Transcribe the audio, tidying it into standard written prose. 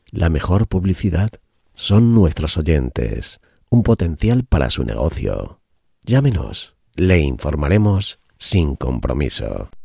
La mejor publicidad son nuestros oyentes, un potencial para su negocio. Llámenos, le informaremos sin compromiso.